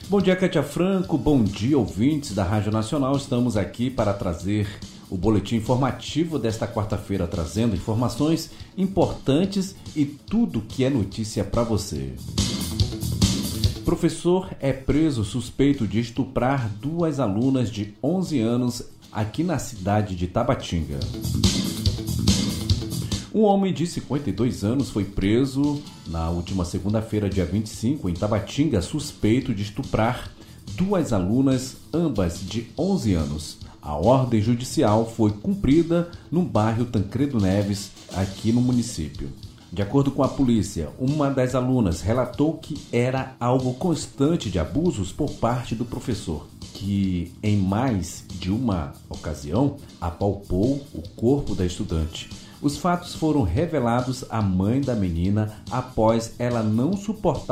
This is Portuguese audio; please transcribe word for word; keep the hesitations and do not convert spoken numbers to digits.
Bom dia, Kátia Franco. Bom dia, ouvintes da Rádio Nacional. Estamos aqui para trazer o boletim informativo desta quarta-feira, trazendo informações importantes e tudo que é notícia para você. Professor é preso suspeito de estuprar duas alunas de onze anos aqui na cidade de Tabatinga. Um homem de cinquenta e dois anos foi preso na última segunda-feira, dia vinte e cinco, em Tabatinga, suspeito de estuprar duas alunas, ambas de onze anos. A ordem judicial foi cumprida no bairro Tancredo Neves, aqui no município. De acordo com a polícia, uma das alunas relatou que era algo constante de abusos por parte do professor, que em mais de uma ocasião apalpou o corpo da estudante. Os fatos foram revelados à mãe da menina após ela não suportar